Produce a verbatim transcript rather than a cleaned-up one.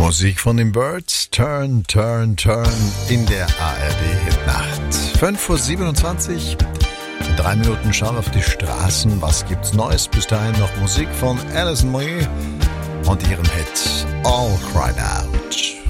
Musik von den Birds, Turn, Turn, Turn in der A R D-Hitnacht. fünf Uhr siebenundzwanzig, drei Minuten schauen auf die Straßen. Was gibt's Neues? Bis dahin noch Musik von Alison Moyet und ihrem Hit All Cried Out.